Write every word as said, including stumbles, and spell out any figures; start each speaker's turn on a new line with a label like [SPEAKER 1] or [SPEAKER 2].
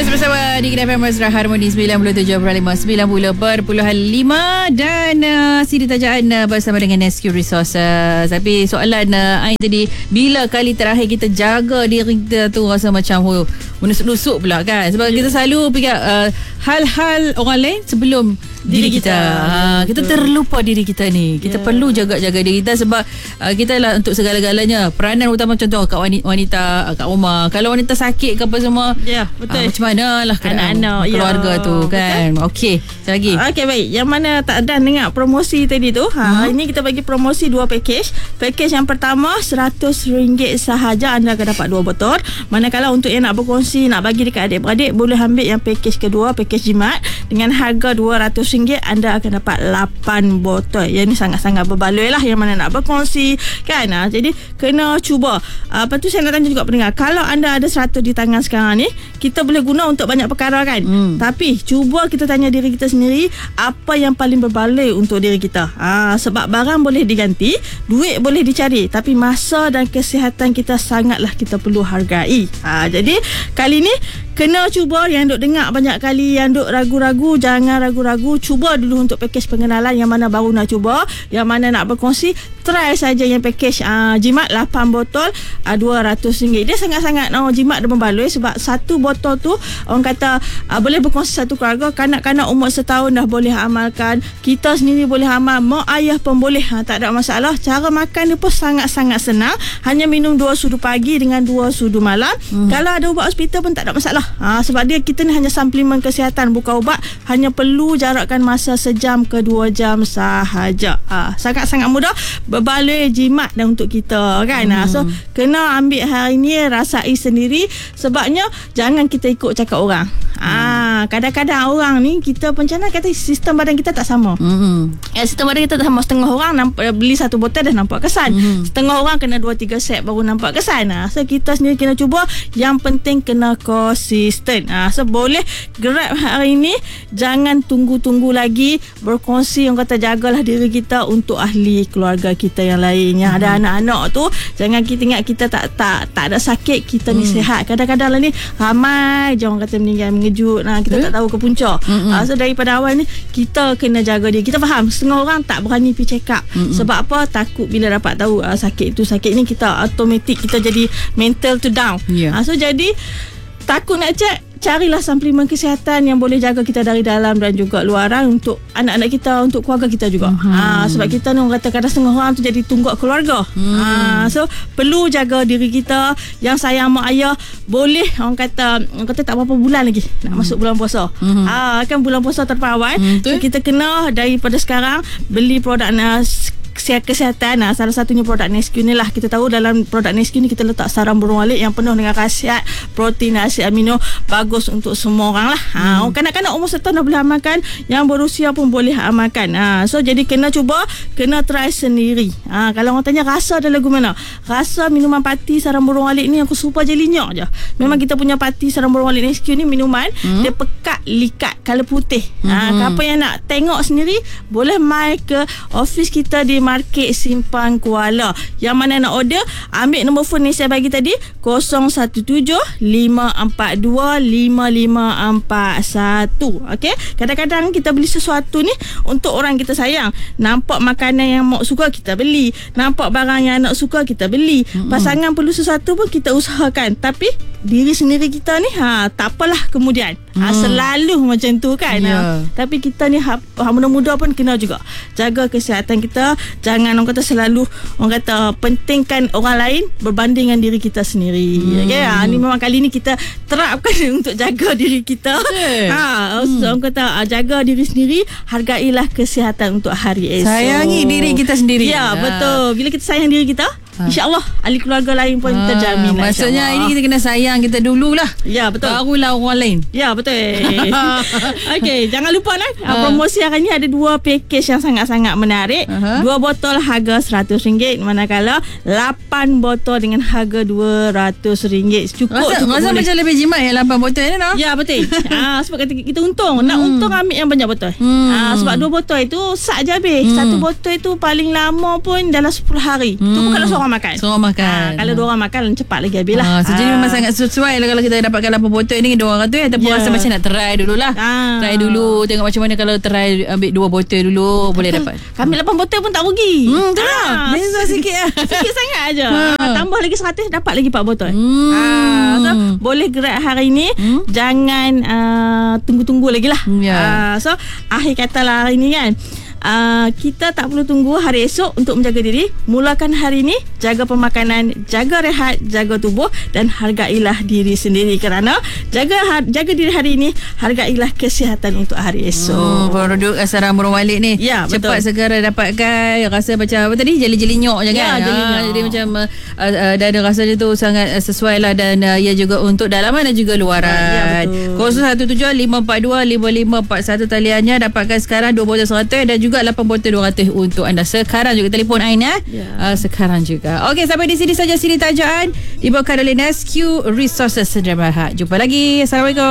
[SPEAKER 1] Terus bersama di Kedai Mesra Harmoni sembilan puluh tujuh perpuluhan lima, sembilan puluh perpuluhan lima. Dan uh, siri tajaan uh, bersama dengan S Q Resources. Tapi soalan uh, Ain tadi, bila kali terakhir kita jaga diri kita tu rasa macam oh, menusuk-nusuk pula kan. Sebab yeah. kita selalu fikir uh, hal-hal orang lain sebelum diri, diri kita, kita. Ha, kita terlupa diri kita ni. Kita yeah. perlu jaga-jaga diri kita. Sebab uh, kita lah untuk segala-galanya. Peranan utama contoh kat wanita, wanita kat rumah. Kalau wanita sakit ke apa semua,
[SPEAKER 2] ya yeah, betul.
[SPEAKER 1] Uh, macam mana lah
[SPEAKER 2] anak-anak
[SPEAKER 1] keluarga
[SPEAKER 2] ya,
[SPEAKER 1] tu kan. Okey, satu lagi.
[SPEAKER 2] Okey, baik. Yang mana tak ada dengar promosi tadi tu, ha, hmm. hari ni kita bagi promosi dua package. Package yang pertama seratus ringgit sahaja anda akan dapat dua botol. Manakala untuk yang nak berkongsi, nak bagi dekat adik-beradik, boleh ambil yang package kedua, package jimat, dengan harga dua ratus ringgit anda akan dapat lapan botol. Yang ni sangat-sangat berbaloi lah yang mana nak berkongsi kan. Ha, jadi kena cuba. Uh, lepas tu saya nak tanya juga pendengar, kalau anda ada seratus di tangan sekarang ni, kita boleh guna untuk banyak perkara kan. Hmm. Tapi cuba kita tanya diri kita sendiri, apa yang paling berbaloi untuk diri kita. Ha, sebab barang boleh diganti, duit boleh dicari, tapi masa dan kesihatan kita sangatlah kita perlu hargai. Ha, jadi kali ni kena cuba. Yang duk dengar banyak kali, yang duk ragu-ragu, jangan ragu-ragu. Cuba dulu untuk package pengenalan. Yang mana baru nak cuba, yang mana nak berkongsi, try saja yang package uh, jimat lapan botol uh, dua ratus ringgit. Dia sangat-sangat oh, jimat dan membaloi. Sebab satu botol tu orang kata uh, boleh berkongsi satu keluarga. Kanak-kanak umur setahun dah boleh amalkan, kita sendiri boleh amal, mak ayah pun boleh. Ha, tak ada masalah. Cara makan dia pun sangat-sangat senang. Hanya minum dua sudu pagi dengan dua sudu malam. hmm. Kalau ada ubat hospital pun tak ada masalah. Ha, sebab dia kita ni hanya suplemen kesihatan, bukan ubat. Hanya perlu jarakkan masa sejam ke dua jam sahaja. Ha, sangat-sangat mudah, berbaloi, jimat dah untuk kita kan. Hmm. Ha, so kena ambil hari ni, rasai sendiri. Sebabnya jangan kita ikut cakap orang. Ah, kadang-kadang orang ni kita pencana kata sistem badan kita tak sama. Hmm. Ya, sistem badan kita tak sama. Setengah orang nampak, beli satu botol dah nampak kesan. Hmm. Setengah orang kena dua tiga set baru nampak kesan. Ha, so kita sendiri kena cuba. Yang penting kena konsisten. Ha, so boleh grab hari ni, jangan tunggu-tunggu lagi. Berkongsi, orang kata jagalah diri kita untuk ahli keluarga kita yang lain. Yang hmm. ada anak-anak tu, jangan kita ingat kita tak tak tak ada sakit, kita ni hmm. sihat. Kadang-kadang lah ni ramai je orang kata meninggal mengejut. Nah, kita eh? tak tahu ke puncak. Mm-hmm. Uh, so daripada awal ni kita kena jaga dia. Kita faham setengah orang tak berani pergi check up. Mm-hmm. Sebab apa? Takut bila dapat tahu uh, sakit itu sakit ni, kita automatik kita jadi mental to down. Yeah. Uh, so jadi takut nak check, carilah suplemen kesihatan yang boleh jaga kita dari dalam dan juga luaran, untuk anak-anak kita, untuk keluarga kita juga. Hmm. Ha, sebab kita ni orang kata kadang setengah orang tu jadi tunggak keluarga. Hmm. Ha, so perlu jaga diri kita. Yang sayang mak ayah, boleh orang kata orang kata tak berapa bulan lagi nak hmm. masuk bulan puasa. Hmm. Ha, kan bulan puasa terpawai. Hmm. So kita kena daripada sekarang beli produk nas kesihatan. Nah, salah satunya produk Nesquik ni lah. Kita tahu dalam produk Nesquik ni kita letak sarang burung walet yang penuh dengan khasiat protein, asid amino, bagus untuk semua orang lah. Ha, hmm. kanak-kanak umur setahun dah boleh amalkan, yang berusia pun boleh amalkan. Ha, so jadi kena cuba, kena try sendiri. Ha, kalau orang tanya rasa ada lagu mana, rasa minuman pati sarang burung walet ni aku super je linyak je. Memang kita punya pati sarang burung walet Nesquik ni minuman hmm. dia pekat, likat, colour putih. Ha, hmm. apa yang nak tengok sendiri, boleh mai ke office kita di Market Simpang Kuala. Yang mana nak order, ambil nombor phone yang saya bagi tadi, kosong satu tujuh lima empat dua lima lima empat satu. Okey, kadang-kadang kita beli sesuatu ni untuk orang kita sayang. Nampak makanan yang mak suka, kita beli. Nampak barang yang anak suka, kita beli. Mm-hmm. Pasangan perlu sesuatu pun kita usahakan. Tapi diri sendiri kita ni, ha, tak apalah kemudian. Mm. Ha, selalu macam tu kan. Yeah. Ha, tapi kita ni ha, ha, muda-muda pun kena juga jaga kesihatan kita. Jangan orang kata selalu orang kata pentingkan orang lain berbanding dengan diri kita sendiri. Hmm. Okay? Ha, ni memang kali ni kita terapkan untuk jaga diri kita. Okay. Ha, hmm. so, orang kata jaga diri sendiri, hargailah kesihatan untuk hari esok.
[SPEAKER 1] Sayangi diri kita sendiri.
[SPEAKER 2] Ya, ha. betul. Bila kita sayang diri kita, ha. InsyaAllah ahli keluarga lain pun ha. terjamin lah.
[SPEAKER 1] Maksudnya ini kita kena sayang kita dululah.
[SPEAKER 2] Ya, betul.
[SPEAKER 1] Barulah orang lain.
[SPEAKER 2] Ya, betul. Okey, jangan lupa lah. Ha. Promosi hari ni ada dua package yang sangat-sangat menarik. Uh-huh. Dua botol harga seratus ringgit, manakala lapan botol dengan harga dua ratus ringgit. Cukup.
[SPEAKER 1] Rasa, rasa macam lebih jimat ya lapan botol ni no?
[SPEAKER 2] Ya, betul. Ah, sebab kita, kita untung. Nak hmm. untung ambil yang banyak botol. Hmm. Ah, sebab dua botol itu sak je habis. Hmm. Satu botol itu paling lama pun dalam sepuluh hari. Hmm. Itu bukanlah seorang orang makan.
[SPEAKER 1] Semua orang makan.
[SPEAKER 2] Ha, kalau dua orang makan cepat lagi habis lah.
[SPEAKER 1] Ha, so ha. Jadi memang sangat sesuai lah kalau kita dapatkan lapan botol ni dua orang tu ataupun yeah. rasa macam nak try dululah. Ha. Try dulu tengok macam mana kalau try ambil dua botol dulu boleh dapat.
[SPEAKER 2] Kami lapan botol pun tak rugi.
[SPEAKER 1] Hmm, betul lah. Beza sikit lah.
[SPEAKER 2] Sikit sangat aja. Ha. Tambah lagi seratus dapat lagi empat botol.
[SPEAKER 1] Hmm.
[SPEAKER 2] Ha. So boleh gerak hari ni. Hmm? Jangan uh, tunggu-tunggu lagi lah. Yeah. Uh, so akhir kata lah hari ni kan. Uh, kita tak perlu tunggu hari esok untuk menjaga diri. Mulakan hari ini, jaga pemakanan, jaga rehat, jaga tubuh dan hargailah diri sendiri, kerana jaga jaga diri hari ini, hargailah kesihatan untuk hari esok.
[SPEAKER 1] Hmm, produk Asara Burung Malik ni
[SPEAKER 2] ya,
[SPEAKER 1] cepat
[SPEAKER 2] betul.
[SPEAKER 1] segera dapatkan. Rasa macam apa tadi, jeli-jeli nyok je kan.
[SPEAKER 2] Ya, jeli nyok.
[SPEAKER 1] Ha, jadi macam uh, uh, dan rasanya tu sangat uh, sesuai lah, dan uh, ia juga untuk dalaman dan juga luaran.
[SPEAKER 2] Ya, betul.
[SPEAKER 1] kosong satu tujuh lima empat dua lima lima empat satu taliannya, dapatkan sekarang dua botol seratus dan juga juga lapan botol dua ratus untuk anda sekarang juga. Telefon Ain ya. Yeah. Uh, sekarang juga. Okey, sampai di sini saja siri tajaan dibawakan oleh Nesque Resources Sdn Bhd. Jumpa lagi. Assalamualaikum.